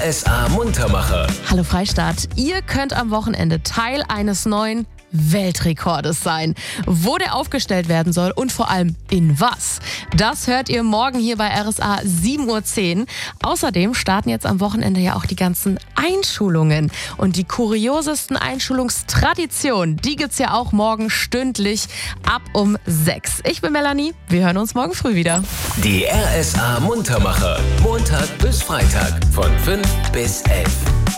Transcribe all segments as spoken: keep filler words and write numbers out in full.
R S A Muntermacher. Hallo Freistadt, ihr könnt am Wochenende Teil eines neuen Weltrekordes sein. Wo der aufgestellt werden soll und vor allem in was, das hört ihr morgen hier bei R S A sieben Uhr zehn. Außerdem starten jetzt am Wochenende ja auch die ganzen Einschulungen. Und die kuriosesten Einschulungstraditionen, die gibt's ja auch morgen stündlich ab um sechs. Ich bin Melanie, wir hören uns morgen früh wieder. Die R S A Muntermacher. Montag bis Freitag von fünf bis elf.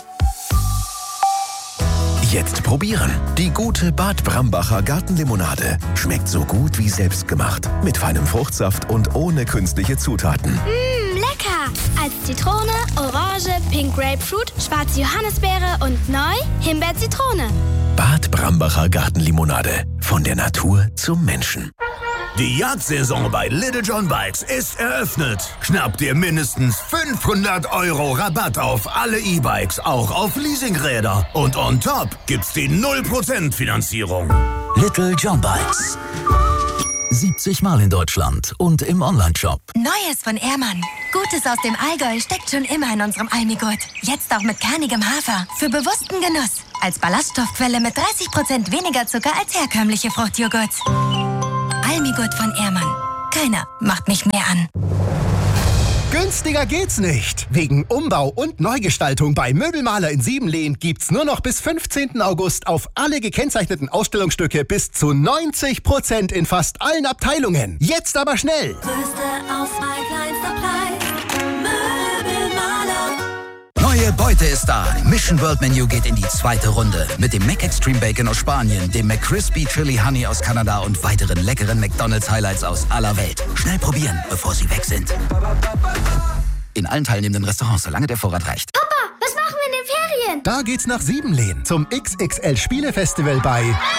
Jetzt probieren. Die gute Bad Brambacher Gartenlimonade. Schmeckt so gut wie selbstgemacht. Mit feinem Fruchtsaft und ohne künstliche Zutaten. Mmh, lecker! Als Zitrone, Orange, Pink Grapefruit, schwarze Johannisbeere und neu Himbeer-Zitrone. Bad Brambacher Gartenlimonade. Von der Natur zum Menschen. Die Jagdsaison bei Little John Bikes ist eröffnet. Schnapp dir mindestens fünfhundert Euro Rabatt auf alle E-Bikes, auch auf Leasingräder. Und on top gibt's die null Prozent Finanzierung. Little John Bikes. siebzig Mal in Deutschland und im Onlineshop. Neues von Ehrmann. Gutes aus dem Allgäu steckt schon immer in unserem Almigurt. Jetzt auch mit kernigem Hafer. Für bewussten Genuss. Als Ballaststoffquelle mit dreißig Prozent weniger Zucker als herkömmliche Fruchtjoghurts. Almigurt von Ehrmann. Keiner macht mich mehr an. Günstiger geht's nicht. Wegen Umbau und Neugestaltung bei Möbelmaler in Siebenlehn gibt's nur noch bis fünfzehnten August auf alle gekennzeichneten Ausstellungsstücke bis zu neunzig Prozent in fast allen Abteilungen. Jetzt aber schnell! Größte Auswahl, kleinster Preis. Möbelmaler. Neue Beute ist da. Mission World Menu geht in die zweite Runde. Mit dem Mac Extreme Bacon aus Spanien, dem McCrispy Chili Honey aus Kanada und weiteren leckeren McDonald's Highlights aus aller Welt. Schnell probieren, bevor sie weg sind. In allen teilnehmenden Restaurants, solange der Vorrat reicht. Papa, was machen wir in den Ferien? Da geht's nach Siebenlehn zum X X L Spielefestival bei...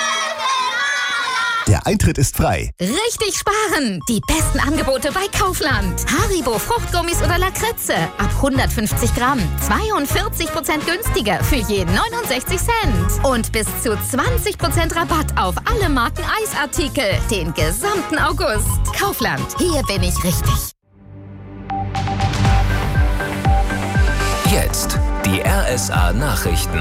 Der Eintritt ist frei. Richtig sparen! Die besten Angebote bei Kaufland. Haribo, Fruchtgummis oder Lakritze. Ab hundertfünfzig Gramm. zweiundvierzig Prozent günstiger für je neunundsechzig Cent. Und bis zu zwanzig Prozent Rabatt auf alle Marken Eisartikel. Den gesamten August. Kaufland. Hier bin ich richtig. Jetzt die R S A Nachrichten.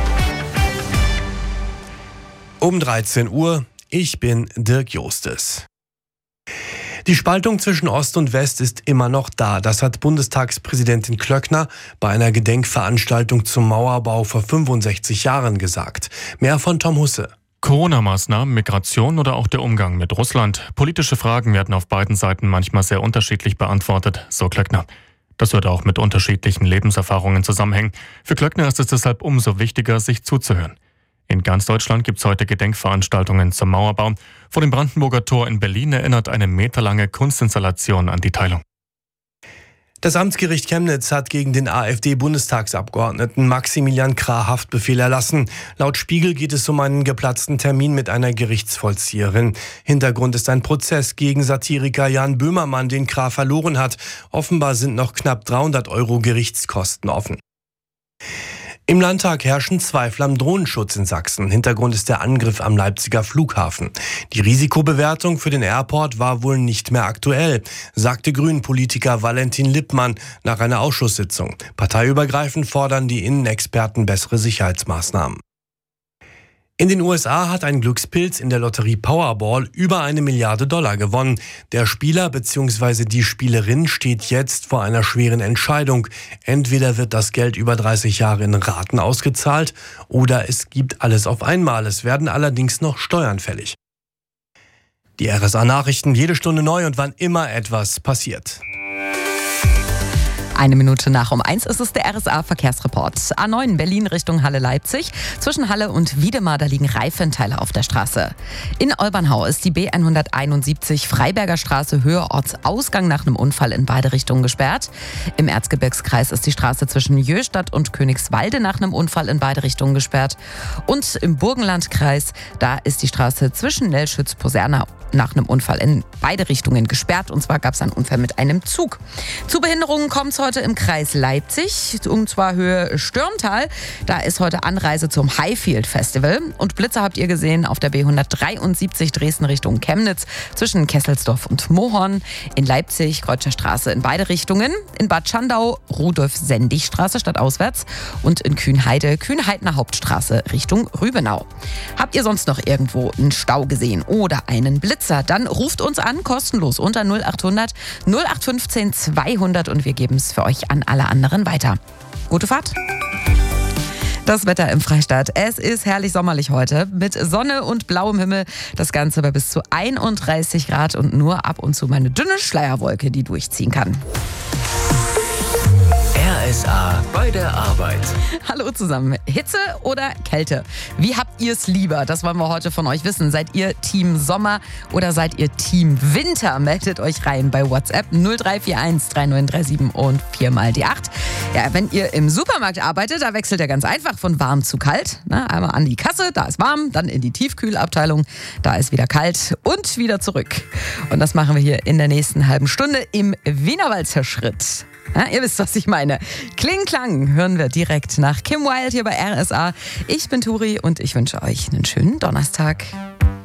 Um dreizehn Uhr. Ich bin Dirk Jostes. Die Spaltung zwischen Ost und West ist immer noch da. Das hat Bundestagspräsidentin Klöckner bei einer Gedenkveranstaltung zum Mauerbau vor fünfundsechzig Jahren gesagt. Mehr von Tom Husse. Corona-Maßnahmen, Migration oder auch der Umgang mit Russland. Politische Fragen werden auf beiden Seiten manchmal sehr unterschiedlich beantwortet, so Klöckner. Das wird auch mit unterschiedlichen Lebenserfahrungen zusammenhängen. Für Klöckner ist es deshalb umso wichtiger, sich zuzuhören. In ganz Deutschland gibt es heute Gedenkveranstaltungen zum Mauerbau. Vor dem Brandenburger Tor in Berlin erinnert eine meterlange Kunstinstallation an die Teilung. Das Amtsgericht Chemnitz hat gegen den AfD-Bundestagsabgeordneten Maximilian Krah Haftbefehl erlassen. Laut Spiegel geht es um einen geplatzten Termin mit einer Gerichtsvollzieherin. Hintergrund ist ein Prozess gegen Satiriker Jan Böhmermann, den Krah verloren hat. Offenbar sind noch knapp dreihundert Euro Gerichtskosten offen. Im Landtag herrschen Zweifel am Drohnenschutz in Sachsen. Hintergrund ist der Angriff am Leipziger Flughafen. Die Risikobewertung für den Airport war wohl nicht mehr aktuell, sagte Grünen-Politiker Valentin Lippmann nach einer Ausschusssitzung. Parteiübergreifend fordern die Innenexperten bessere Sicherheitsmaßnahmen. In den U S A hat ein Glückspilz in der Lotterie Powerball über eine Milliarde Dollar gewonnen. Der Spieler bzw. die Spielerin steht jetzt vor einer schweren Entscheidung. Entweder wird das Geld über dreißig Jahre in Raten ausgezahlt oder es gibt alles auf einmal. Es werden allerdings noch Steuern fällig. Die R S A-Nachrichten jede Stunde neu und wann immer etwas passiert. Eine Minute nach um eins ist es der R S A-Verkehrsreport. A neun Berlin Richtung Halle-Leipzig. Zwischen Halle und Wiedemar, da liegen Reifenteile auf der Straße. In Olbernhau ist die B hunderteinundsiebzig Freiberger Straße Höhe Ortsausgang nach einem Unfall in beide Richtungen gesperrt. Im Erzgebirgskreis ist die Straße zwischen Jöstadt und Königswalde nach einem Unfall in beide Richtungen gesperrt. Und im Burgenlandkreis, da ist die Straße zwischen Nellschütz-Poserna nach einem Unfall in beide Richtungen gesperrt. Und zwar gab es einen Unfall mit einem Zug. Zu Behinderungen kommt es heute heute im Kreis Leipzig, und zwar Höhe Stürmtal. Da ist heute Anreise zum Highfield Festival. Und Blitzer habt ihr gesehen auf der B hundertdreiundsiebzig Dresden Richtung Chemnitz zwischen Kesselsdorf und Mohorn. In Leipzig Kreuzer Straße in beide Richtungen. In Bad Schandau Rudolf-Sendig-Straße stadtauswärts. Und in Kühnheide Kühnheidner Hauptstraße Richtung Rübenau. Habt ihr sonst noch irgendwo einen Stau gesehen oder einen Blitzer? Dann ruft uns an, kostenlos unter null acht hundert null acht fünfzehn zweihundert und wir geben es für euch an alle anderen weiter. Gute Fahrt! Das Wetter im Freistaat. Es ist herrlich sommerlich heute mit Sonne und blauem Himmel. Das Ganze bei bis zu einunddreißig Grad und nur ab und zu mal eine dünne Schleierwolke, die durchziehen kann. R S A bei der Arbeit. Hallo zusammen. Hitze oder Kälte? Wie habt ihr es lieber? Das wollen wir heute von euch wissen. Seid ihr Team Sommer oder seid ihr Team Winter? Meldet euch rein bei WhatsApp null drei vier eins drei neun drei sieben und vier mal die acht. Ja, wenn ihr im Supermarkt arbeitet, da wechselt ihr ganz einfach von warm zu kalt. Na, einmal an die Kasse, da ist warm, dann in die Tiefkühlabteilung, da ist wieder kalt und wieder zurück. Und das machen wir hier in der nächsten halben Stunde im Wienerwalzer Schritt. Ja, ihr wisst, was ich meine. Kling Klang hören wir direkt nach Kim Wilde hier bei R S A. Ich bin Turi und ich wünsche euch einen schönen Donnerstag.